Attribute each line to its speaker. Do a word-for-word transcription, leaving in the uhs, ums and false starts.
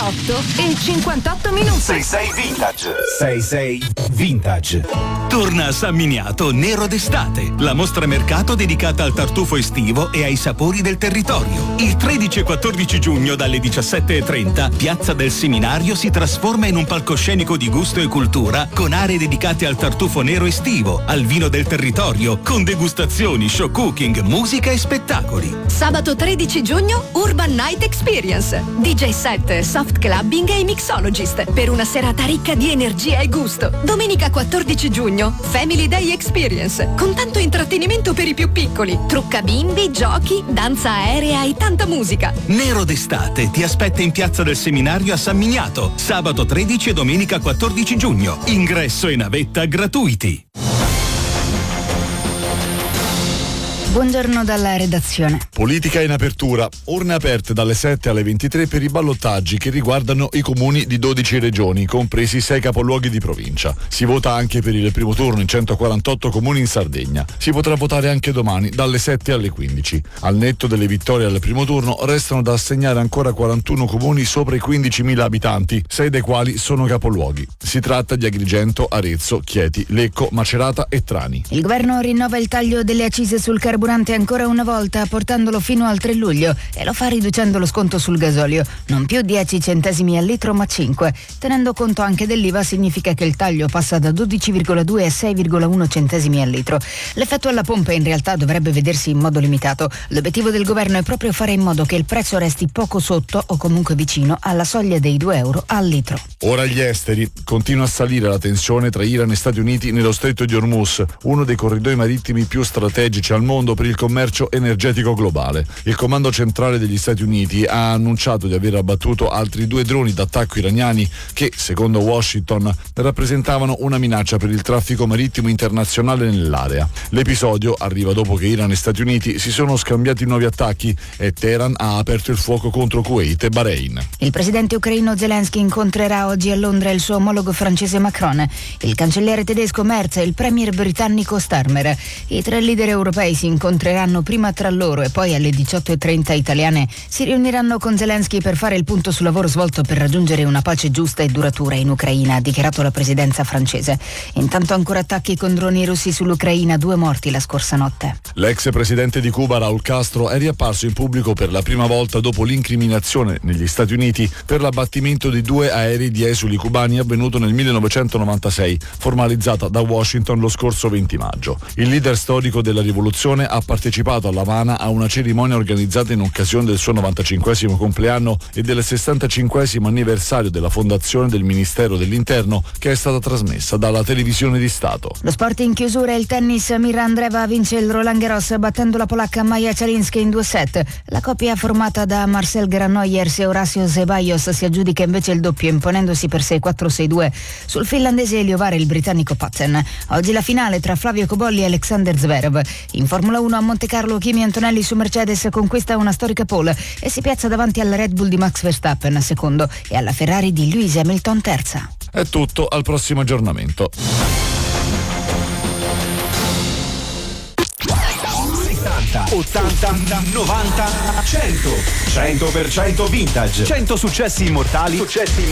Speaker 1: otto e cinquantotto minuti.
Speaker 2: sei sei Vintage. sei sei Vintage.
Speaker 3: Torna a San Miniato Nero d'estate, la mostra mercato dedicata al tartufo estivo e ai sapori del territorio. Il tredici e quattordici giugno dalle diciassette e trenta, Piazza del Seminario si trasforma in un palcoscenico di gusto e cultura con aree dedicate al tartufo nero estivo, al vino del territorio, con degustazioni, show cooking, musica e spettacoli.
Speaker 1: Sabato tredici giugno Urban Night Experience, D J set, soft clubbing e mixologist per una serata ricca di energia e gusto. Domenica quattordici giugno Family Day Experience, con tanto intrattenimento per i più piccoli, trucca bimbi, giochi, danza aerea e tanta musica.
Speaker 3: Nero d'estate ti aspetta in Piazza del Seminario a San Miniato, sabato tredici e domenica quattordici giugno. Ingresso e navetta gratuiti.
Speaker 4: Buongiorno dalla redazione.
Speaker 5: Politica in apertura. Urne aperte dalle sette alle ventitré per i ballottaggi che riguardano i comuni di dodici regioni, compresi sei capoluoghi di provincia. Si vota anche per il primo turno in centoquarantotto comuni in Sardegna. Si potrà votare anche domani dalle sette alle quindici. Al netto delle vittorie al primo turno restano da assegnare ancora quarantuno comuni sopra i quindicimila abitanti, sei dei quali sono capoluoghi. Si tratta di Agrigento, Arezzo, Chieti, Lecco, Macerata e Trani.
Speaker 4: Il governo rinnova il taglio delle accise sul carburante ancora una volta, portandolo fino al tre luglio, e lo fa riducendo lo sconto sul gasolio, non più dieci centesimi al litro ma cinque. Tenendo conto anche dell'I V A significa che il taglio passa da dodici virgola due a sei virgola uno centesimi al litro. L'effetto alla pompa in realtà dovrebbe vedersi in modo limitato. L'obiettivo del governo è proprio fare in modo che il prezzo resti poco sotto o comunque vicino alla soglia dei due euro al litro.
Speaker 5: Ora gli esteri. Continua a salire la tensione tra Iran e Stati Uniti nello stretto di Hormuz, uno dei corridoi marittimi più strategici al mondo per il commercio energetico globale. Il comando centrale degli Stati Uniti ha annunciato di aver abbattuto altri due droni d'attacco iraniani che, secondo Washington, rappresentavano una minaccia per il traffico marittimo internazionale nell'area. L'episodio arriva dopo che Iran e Stati Uniti si sono scambiati nuovi attacchi e Teheran ha aperto il fuoco contro Kuwait e Bahrain.
Speaker 4: Il presidente ucraino Zelensky incontrerà oggi a Londra il suo omologo francese Macron, il cancelliere tedesco Merz e il premier britannico Starmer. I tre leader europei si incontreranno prima tra loro e poi alle diciotto e trenta italiane si riuniranno con Zelensky per fare il punto sul lavoro svolto per raggiungere una pace giusta e duratura in Ucraina, ha dichiarato la presidenza francese. Intanto ancora attacchi con droni russi sull'Ucraina, due morti la scorsa notte.
Speaker 5: L'ex presidente di Cuba Raúl Castro è riapparso in pubblico per la prima volta dopo l'incriminazione negli Stati Uniti per l'abbattimento di due aerei di esuli cubani avvenuto nel millenovecentonovantasei, formalizzata da Washington lo scorso venti maggio. Il leader storico della rivoluzione ha partecipato a La Habana a una cerimonia organizzata in occasione del suo novantacinquesimo compleanno e del sessantacinquesimo anniversario della fondazione del Ministero dell'Interno, che è stata trasmessa dalla televisione di Stato.
Speaker 4: Lo sport in chiusura, il tennis. Mira Andreeva vince il Roland Garros battendo la polacca Maja Czalińska in due set. La coppia formata da Marcel Granollers e Horacio Zeballos si aggiudica invece il doppio, imponendosi per sei quattro sei due sul finlandese Eliovare e il britannico Patten. Oggi la finale tra Flavio Cobolli e Alexander Zverev. In Formula uno a Monte Carlo Kimi Antonelli su Mercedes conquista una storica pole e si piazza davanti alla Red Bull di Max Verstappen secondo e alla Ferrari di Lewis Hamilton terza.
Speaker 5: È tutto, al prossimo aggiornamento.
Speaker 2: ottanta, novanta, cento cento per cento vintage. cento successi immortali. Successi